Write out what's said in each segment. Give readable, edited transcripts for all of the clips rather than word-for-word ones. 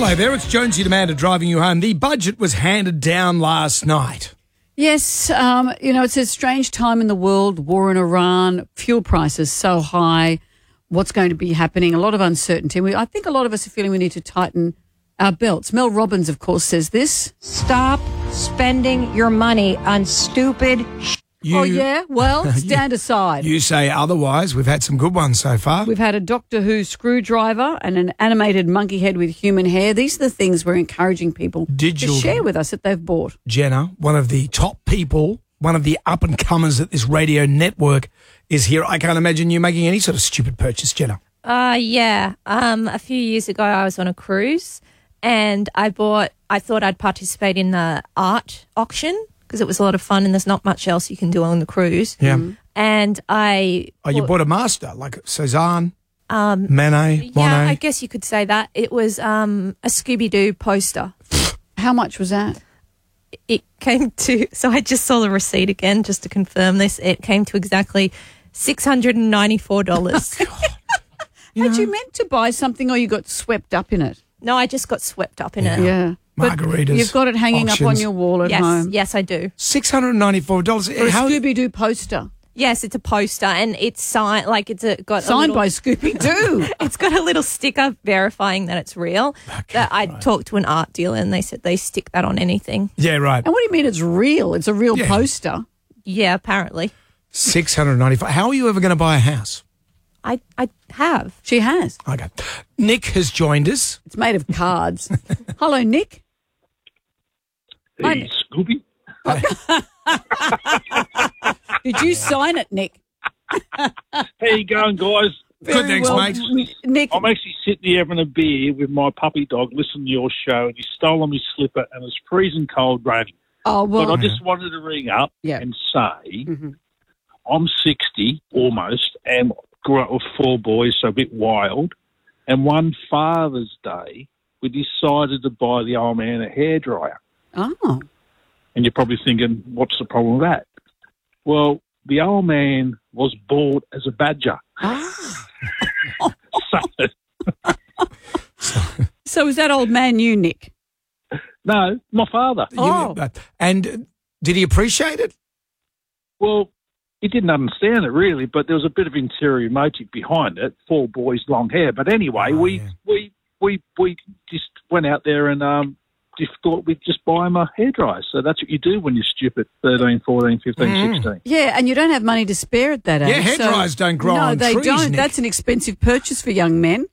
Hello there, it's Jonesy Demander driving you home. The budget was handed down last night. Yes, it's a strange time in the world, war in Iran, fuel prices so high, what's going to be happening, a lot of uncertainty. I think a lot of us are feeling we need to tighten our belts. Mel Robbins, of course, says this. Stop spending your money on stupid Well, stand aside. You say otherwise. We've had some good ones so far. We've had a Doctor Who screwdriver and an animated monkey head with human hair. These are the things we're encouraging people to share with us that they've bought. Jenna, one of the top people, one of the up-and-comers at this radio network is here. I can't imagine you making any sort of stupid purchase, Jenna. A few years ago I was on a cruise and I thought I'd participate in the art auction because it was a lot of fun and there's not much else you can do on the cruise. Yeah. And you bought a master, like Cezanne, Manet, yeah, Monet? I guess you could say that. It was a Scooby-Doo poster. How much was that? It came to, so I just saw the receipt again just to confirm this. It came to exactly $694. Had you meant to buy something or you got swept up in it? No, I just got swept up in it. Yeah. Margaritas. You've got it hanging auctions. up on your wall at home. Yes, I do. $694. For a Scooby-Doo poster. Yes, it's a poster and it's signed, like it's got signed by Scooby-Doo. It's got a little sticker verifying that it's real. That I talked to an art dealer and they said they stick that on anything. Yeah, right. And what do you mean it's real? It's a real poster. Yeah, apparently. $695. How are you ever going to buy a house? I have. She has. Okay. Nick has joined us. It's made of cards. Hello, Nick. Hey, Scooby. Did you sign it, Nick? How you going, guys? Good, thanks, mate. Nick, I'm actually sitting here having a beer with my puppy dog, listening to your show, and he's stolen my slipper, and it's freezing cold raining. oh, well, But I just wanted to ring up and say I'm 60 almost, and grew up with 4 boys, so a bit wild. And one Father's Day, we decided to buy the old man a hairdryer. oh. And you're probably thinking, what's the problem with that? Well, the old man was bought as a badger. So is that old man you, Nick? No, my father. And did he appreciate it? Well, he didn't understand it really, but there was a bit of interior motive behind it. 4 boys, long hair. But anyway, we just went out there and just thought we'd just buy him a hairdryer. So that's what you do when you're stupid, 13, 14, 15, 16. Yeah, and you don't have money to spare at that age. Yeah, hairdryers don't grow on trees, No, they don't. Nick. That's an expensive purchase for young men.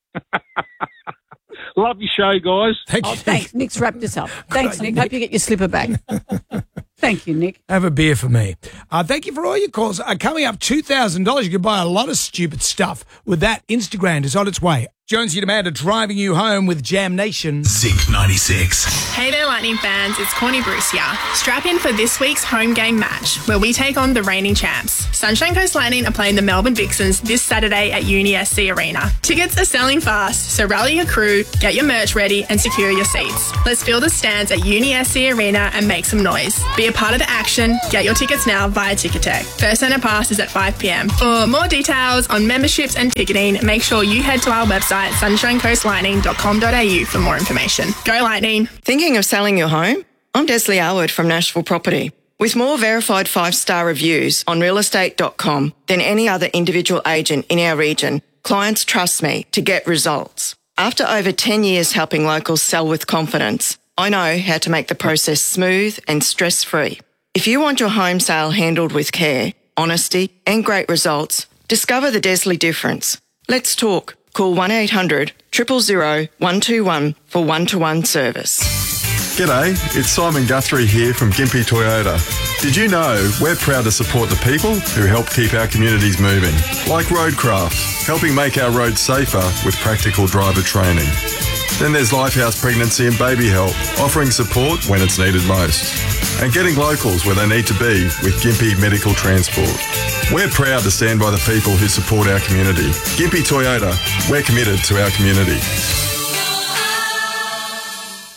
Love your show, guys. Thank you. Thanks. Nick's wrapped us up. Thanks, Nick. Hope you get your slipper back. Thank you, Nick. Have a beer for me. Thank you for all your calls. Coming up, $2,000. You can buy a lot of stupid stuff with that. Instagram is on its way. Jonesy Demander driving you home with Jam Nation. Zinc 96. Hey there, Lightning fans. It's Corny Bruce here. Strap in for this week's home game match, where we take on the reigning champs. Sunshine Coast Lightning are playing the Melbourne Vixens this Saturday at UniSC Arena. Tickets are selling fast, so rally your crew, get your merch ready, and secure your seats. Let's fill the stands at UniSC Arena and make some noise. Be a part of the action. Get your tickets now via Ticketek. First centre pass is at 5 p.m. For more details on memberships and ticketing, make sure you head to our website, sunshinecoastlightning.com.au for more information. Go Lightning! Thinking of selling your home? I'm Desley Arwood from Nashville Property. With more verified 5-star reviews on realestate.com than any other individual agent in our region, clients trust me to get results. After over 10 years helping locals sell with confidence, I know how to make the process smooth and stress-free. If you want your home sale handled with care, honesty and great results, discover the Desley difference. Let's talk. Call 1-800-000-121 for one-to-one service. G'day, it's Simon Guthrie here from Gympie Toyota. Did you know we're proud to support the people who help keep our communities moving, like Roadcraft, helping make our roads safer with practical driver training. Then there's Lifehouse Pregnancy and Baby Help, offering support when it's needed most. And getting locals where they need to be with Gympie Medical Transport. We're proud to stand by the people who support our community. Gympie Toyota, we're committed to our community.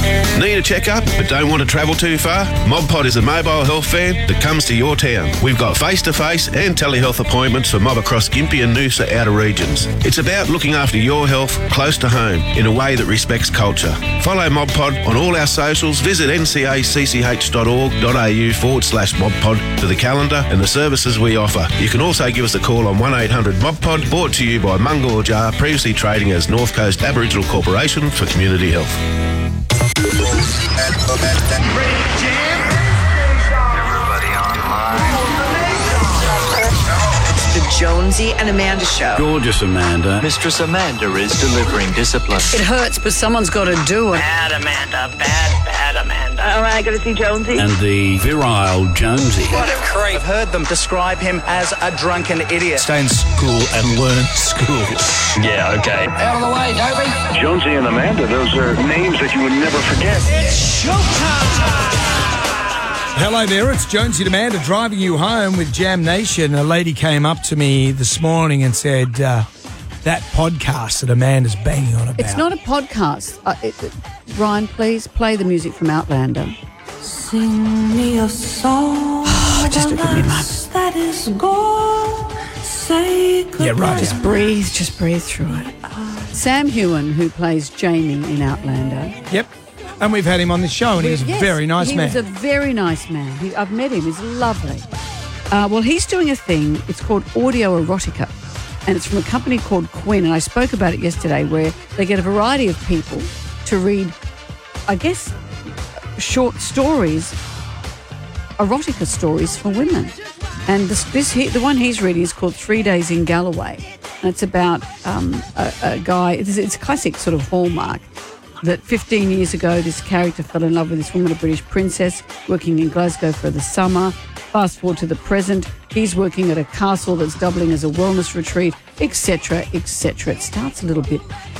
Need a checkup but don't want to travel too far? MobPod is a mobile health van that comes to your town. We've got face-to-face and telehealth appointments for mob across Gympie and Noosa outer regions. It's about looking after your health close to home in a way that respects culture. Follow MobPod on all our socials. Visit ncacch.org.au/MobPod for the calendar and the services we offer. You can also give us a call on 1-800-MobPod, brought to you by Mungal Jar, previously trading as North Coast Aboriginal Corporation for Community Health. The Jonesy and Amanda Show. Gorgeous Amanda. Mistress Amanda is delivering discipline. It hurts, but someone's got to do it. Bad Amanda. Bad Amanda. Am I going to see Jonesy? And the virile Jonesy. What a creep. I've heard them describe him as a drunken idiot. Stay in school and learn school. Yeah, okay. Out of the way, Dopey. Jonesy and Amanda, those are names that you would never forget. It's showtime! Hello there, it's Jonesy and Amanda driving you home with Jam Nation. A lady came up to me this morning and said, that podcast that Amanda's banging on about. It's not a podcast. Ryan, please play the music from Outlander. Sing me a song. Just give me a moment. That is gone. Say goodbye. Yeah, right. Just breathe through it. Sam Heughan, who plays Jamie in Outlander. Yep. And we've had him on the show, and he's a very nice man. He was a very nice man. I've met him. He's lovely. Well, he's doing a thing. It's called Audio Erotica, and it's from a company called Quinn. And I spoke about it yesterday, where they get a variety of people to read, I guess, short stories, erotica stories for women. And the one he's reading is called 3 Days in Galloway, and it's about a guy. It's a classic sort of hallmark. That 15 years ago, this character fell in love with this woman, a British princess, working in Glasgow for the summer. Fast forward to the present, he's working at a castle that's doubling as a wellness retreat, etc., etc. It starts a little bit.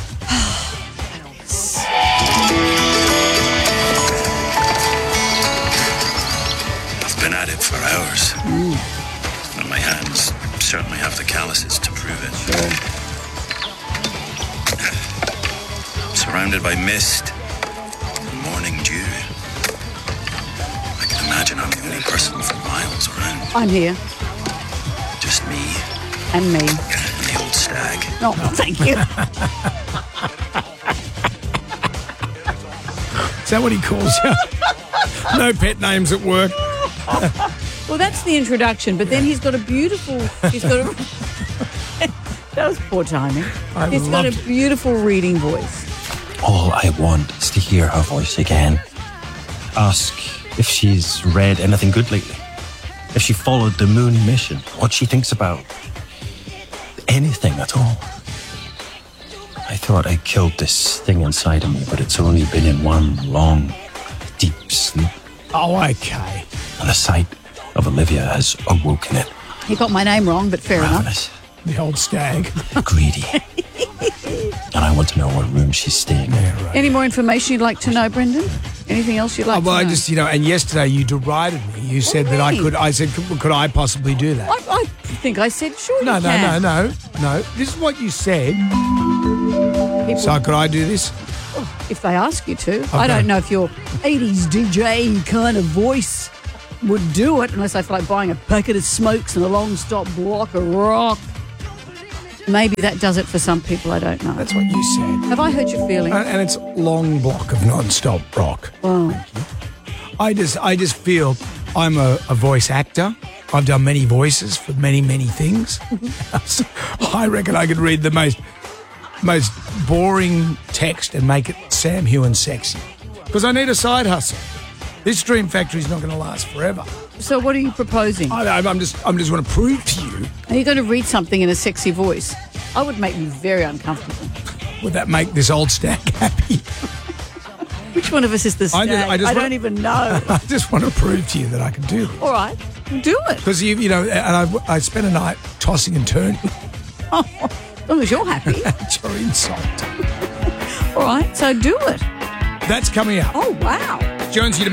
I've been at it for hours. And my hands certainly have the calluses to prove it. Sure. Surrounded by mist and morning dew. I can imagine I'm the only person for miles around. I'm here. Just me. And me. And the old stag. Oh, thank you. Is that what he calls you? No pet names at work. Well, that's the introduction, but then he's got a beautiful... That was poor timing. He's got a beautiful reading voice. All I want is to hear her voice again. Ask if she's read anything good lately. If she followed the moon mission. What she thinks about anything at all. I thought I killed this thing inside of me, but it's only been in one long, deep sleep. Oh, okay. And the sight of Olivia has awoken it. You got my name wrong, but fair enough. The old stag. Greedy. And I want to know what room she's staying in. Yeah, right. Any more information you'd like to know, Brendan? Anything else you'd like to know? Well, I just, and yesterday you derided me. You said that I said, could I possibly do that? I think I said, sure you can. No. This is what you said. So could I do this? If they ask you to. Okay. I don't know if your 80s DJ kind of voice would do it, unless I feel like buying a packet of smokes and a long-stop block of rock. Maybe that does it for some people, I don't know. That's what you said. Have I hurt your feelings? And it's long block of non-stop rock. Oh. I just feel I'm a voice actor. I've done many voices for many, many things. I reckon I could read the most boring text and make it Sam Heughan sexy. Because I need a side hustle. This Dream Factory's not going to last forever. So what are you proposing? I'm just going to prove to you. Are you going to read something in a sexy voice? I would make me very uncomfortable. Would that make this old stag happy? Which one of us is the stag? I don't even know. I just want to prove to you that I can do this. All right, do it. Because and I spent a night tossing and turning. Oh, as long as you're happy. That's your insult. All right, so do it. That's coming up. Oh, wow. Jonesy